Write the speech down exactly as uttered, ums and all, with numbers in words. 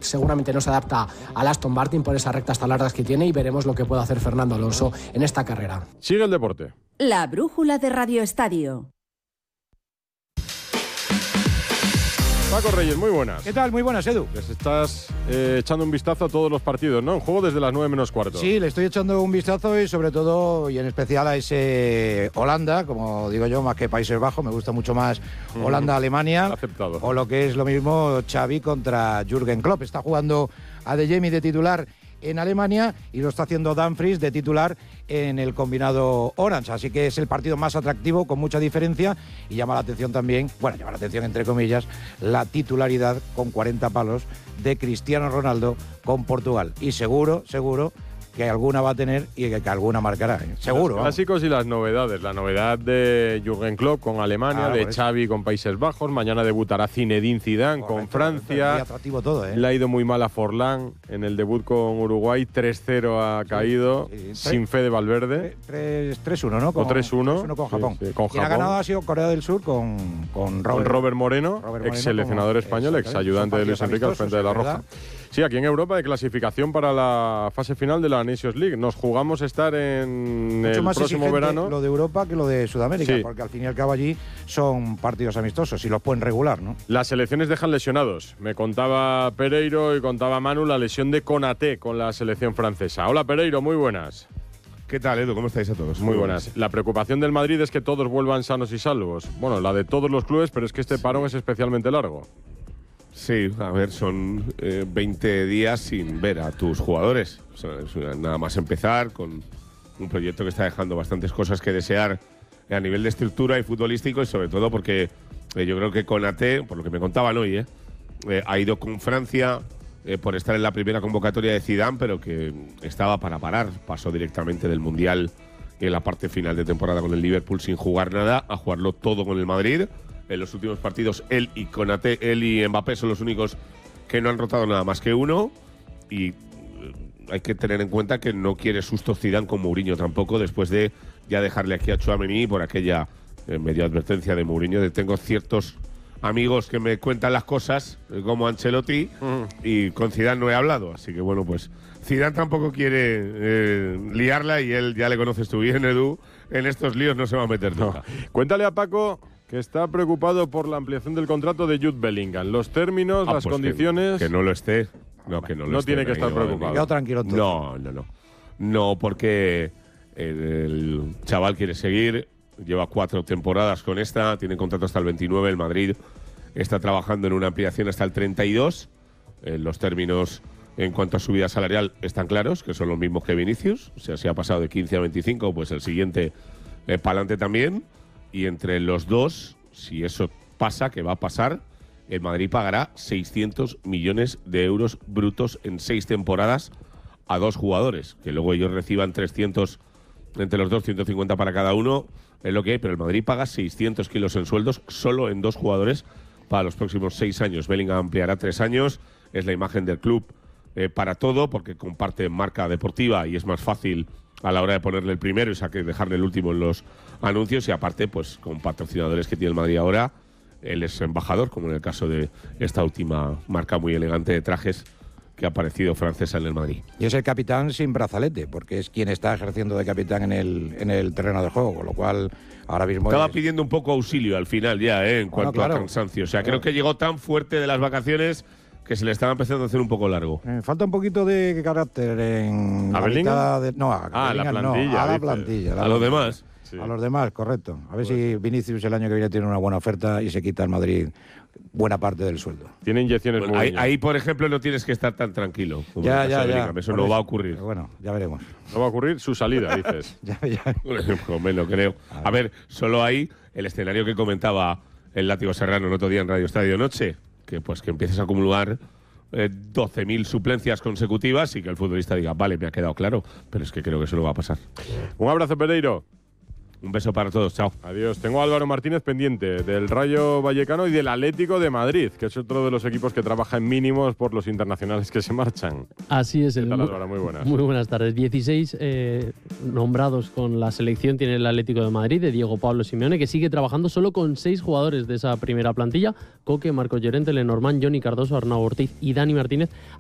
seguramente no se adapta al Aston Martin por esas rectas tan largas que tiene, y veremos lo que puede hacer Fernando Alonso en esta carrera. Sigue el deporte. La brújula de Radio Estadio. Paco Reyes, muy buenas. ¿Qué tal? Muy buenas, Edu. Les estás eh, echando un vistazo a todos los partidos, ¿no? En juego desde las nueve menos cuarto. Sí, le estoy echando un vistazo y sobre todo y en especial a ese Holanda, como digo yo, más que Países Bajos, me gusta mucho más Holanda-Alemania. Aceptado. O lo que es lo mismo Xavi contra Jürgen Klopp. Está jugando a De Jemi de titular en Alemania y lo está haciendo Dumfries de titular en el combinado Orange, así que es el partido más atractivo con mucha diferencia y llama la atención también, bueno, llama la atención entre comillas, la titularidad con cuarenta palos de Cristiano Ronaldo con Portugal, y seguro, seguro que alguna va a tener y que, que alguna marcará, ¿eh? Seguro. Los clásicos y las novedades. La novedad de Jürgen Klopp con Alemania, ah, de pues. Xavi con Países Bajos. Mañana debutará Zinedine Zidane Correcto, con Francia. muy atractivo todo, ¿eh? Le ha ido muy mal a Forlán en el debut con Uruguay. tres cero ha sí, caído, sí, sí. sin fe de Valverde. tres uno, ¿no? Con, o tres uno. con Japón. Sí, sí, con Quien Japón. ha ganado ha sido Corea del Sur con, con, Robert, con Robert Moreno, Robert ex seleccionador como, español, ex ayudante de Luis Enrique al frente de la Roja. Sí, aquí en Europa de clasificación para la fase final de la Nations League. Nos jugamos estar en Mucho el más próximo verano. Lo de Europa que lo de Sudamérica, sí. porque al fin y al cabo allí son partidos amistosos y los pueden regular, ¿no? Las selecciones dejan lesionados. Me contaba Pereiro y contaba Manu la lesión de Konaté con la selección francesa. Hola Pereiro, muy buenas. ¿Qué tal, Edu? ¿Cómo estáis a todos? Muy buenas. La preocupación del Madrid es que todos vuelvan sanos y salvos. Bueno, la de todos los clubes, pero es que este sí. parón es especialmente largo. Sí, a ver, son eh, veinte días sin ver a tus jugadores. O sea, es nada más empezar con un proyecto que está dejando bastantes cosas que desear a nivel de estructura y futbolístico, y sobre todo porque eh, yo creo que Konaté, por lo que me contaban hoy, eh, eh, ha ido con Francia eh, por estar en la primera convocatoria de Zidane, pero que estaba para parar. Pasó directamente del Mundial en la parte final de temporada con el Liverpool sin jugar nada a jugarlo todo con el Madrid. En los últimos partidos, él y Konaté, él y Mbappé son los únicos que no han rotado nada más que uno. Y hay que tener en cuenta que no quiere sustos Zidane con Mourinho tampoco, después de ya dejarle aquí a Tchouaméni por aquella eh, media advertencia de Mourinho de tengo ciertos amigos que me cuentan las cosas, eh, como Ancelotti, mm. y con Zidane no he hablado. Así que bueno, pues Zidane tampoco quiere eh, liarla, y él, ya le conoces tú bien, Edu, en estos líos no se va a meter nunca. No. Cuéntale a Paco que está preocupado por la ampliación del contrato de Jude Bellingham. Los términos, ah, las pues condiciones… Que, que no lo esté. No, que no lo no esté, tiene que estar preocupado. Quedado tranquilo todo. No, no, no. No, porque el, el chaval quiere seguir. Lleva cuatro temporadas con esta. Tiene contrato hasta el veintinueve. El Madrid está trabajando en una ampliación hasta el treinta y dos. Eh, los términos en cuanto a subida salarial están claros, que son los mismos que Vinicius. O sea, si ha pasado de quince a veinticinco, pues el siguiente eh, para adelante también. Y entre los dos, si eso pasa, que va a pasar, el Madrid pagará seiscientos millones de euros brutos en seis temporadas a dos jugadores. Que luego ellos reciban trescientos, entre los dos, ciento cincuenta para cada uno, es lo que hay. Pero el Madrid paga seiscientos kilos en sueldos solo en dos jugadores para los próximos seis años. Bellingham ampliará tres años, es la imagen del club eh, para todo, porque comparte marca deportiva y es más fácil a la hora de ponerle el primero y saque, dejarle el último en los anuncios, y aparte, pues con patrocinadores que tiene el Madrid ahora, él es embajador, como en el caso de esta última marca muy elegante de trajes que ha aparecido francesa en el Madrid. Y es el capitán sin brazalete, porque es quien está ejerciendo de capitán en el, en el terreno de juego, con lo cual ahora mismo… Estaba es... pidiendo un poco auxilio al final ya, ¿eh? en bueno, cuanto claro. a cansancio. O sea, claro. creo que llegó tan fuerte de las vacaciones que se le estaba empezando a hacer un poco largo. Eh, falta un poquito de carácter en… ¿A Bellingham? De, no, a, ah, Bellingham, la plantilla, no, a la dices. plantilla. La A los plantilla. demás. Sí. A los demás, correcto. A ver pues. si Vinicius el año que viene tiene una buena oferta y se quita el Madrid buena parte del sueldo. Tiene inyecciones Bueno, muy ahí, ahí, por ejemplo, no tienes que estar tan tranquilo. Como Ya, en el ya, caso de ya. Bellingham. Eso Por no eso. va a ocurrir. Pero bueno, ya veremos. No va a ocurrir su salida, dices. ya, ya. Pues me lo creo. A ver, solo hay el escenario que comentaba el Látigo Serrano el otro día en Radio Estadio Noche, que pues que empieces a acumular eh, doce mil suplencias consecutivas y que el futbolista diga, vale, me ha quedado claro, pero es que creo que eso no va a pasar. Un abrazo, Pereiro. Un beso para todos, chao. Adiós. Tengo a Álvaro Martínez pendiente del Rayo Vallecano y del Atlético de Madrid, que es otro de los equipos que trabaja en mínimos por los internacionales que se marchan. Así es. ¿Qué el tal, Álvaro? Muy buenas. Muy buenas tardes. dieciséis eh, nombrados con la selección tiene el Atlético de Madrid, de Diego Pablo Simeone, que sigue trabajando solo con seis jugadores de esa primera plantilla: Coque, Marcos Llorente, Lenormand, Johnny Cardoso, Arnau Ortiz y Dani Martínez,